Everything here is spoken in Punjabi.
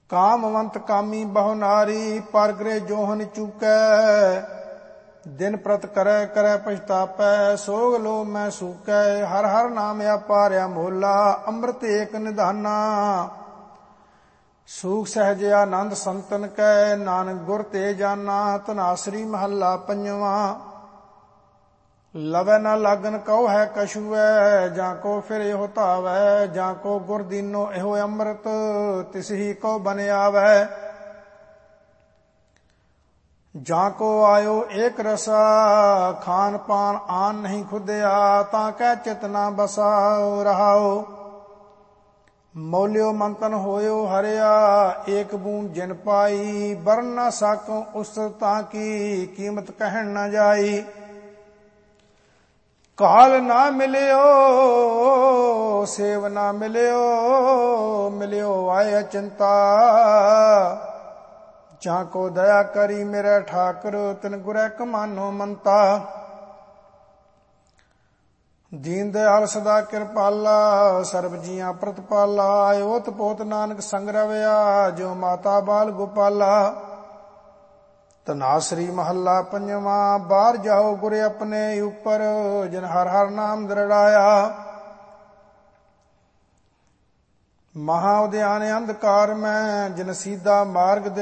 ਕਾਮਵੰਤ ਕਾਮੀ ਬਹੁ ਨਾਰੀ, ਪਰ ਗ੍ਰਹਿ ਜੋਹਨ ਚੂਕੈ। ਦਿਨ ਪ੍ਰਤ ਕਰੈ ਕਰੈ ਪਛਤਾਪੈ, ਸੋਗ ਲੋ ਮੈਂ ਸੂਕੈ। ਹਰ ਹਰ ਨਾਮ ਆਪਾਰਿਆ ਮੋਲਾ, ਅੰਮ੍ਰਿਤ ਏਕ ਨਿਧਾਨਾ। ਸੂਖ ਸਹਿਜ ਆਨੰਦ ਸੰਤਨ ਕੈ, ਨਾਨਕ ਗੁਰ ਤੇ ਜਾਨਾ। ਧਨਾਸਰੀ ਮਹੱਲਾ ਪੰਜਵਾਂ। ਲਵੈ ਨਾ ਲਾਗਨ ਕਉ ਹੈ ਕਛੂਐ, ਜਾਂ ਕੋ ਫਿਰ ਇਹੋ ਧਾਵੈ। ਜਾਂ ਕੋ ਗੁਰ ਦੀਨੋ ਇਹੋ ਅੰਮ੍ਰਿਤ, ਤਿਸ ਹੀ ਕੋ ਬਨ ਆਵੈ। ਜਾਂ ਕੋ ਆਇਓ ਏਕ ਰਸਾ, ਖਾਨ ਪਾਨ ਆਨ ਨਹੀਂ ਖੁਦਿਆ। ਤਾਂ ਕੈ ਚਿਤ ਨਾ ਬਸਾ ਰਹਾਓ। ਮੌਲਿਓ ਮੰਤਨ ਹੋਇਓ ਹਰਿਆ, ਏਕ ਬੂੰਦ ਜਿਨ ਪਾਈ। ਬਰਨ ਨਾ ਸਾਕੋ ਉਸ ਤਾਂ ਕੀ, ਕੀਮਤ ਕਹਿਣ ਨਾ ਜਾਈ। ਕਾਲ ਨਾ ਮਿਲਿਓ ਸੇਵ ਨਾ ਮਿਲਿਓ, ਮਿਲਿਓ ਆਏ ਅਚਿੰਤਾ। ਜਾਂ ਕੋ ਦਇਆ ਕਰੀ ਮੇਰੇ ਠਾਕੁਰ, ਤਿਨ ਗੁਰੈ ਕਮਾਨੋ ਮੰਤਾ। ਦੀਨ ਦਿਆਲ ਸਦਾ ਕਿਰਪਾਲਾ, ਸਰਬ ਜੀਆਂ ਪ੍ਰਤਪਾਲਾ। ਓਤ ਪੋਤ ਨਾਨਕ ਸੰਗ ਰਵਿਆ, ਜੋ ਮਾਤਾ ਬਾਲ ਗੋਪਾਲਾ। ਧਨਾਸਰੀ ਮਹੱਲਾ ਪੰਜਵਾਂ। ਬਾਹਰ ਜਾਓ ਗੁਰ ਆਪਣੇ ਉਪਰ, ਜਿਨ ਹਰ ਹਰ ਨਾਮ ਦ੍ਰਿੜਾਇਆ। ਮਹਾ ਉਦਿਆਨ ਅੰਧਕਾਰ ਮੈਂ, ਜਿਨ ਸੀਧਾ ਮਾਰਗ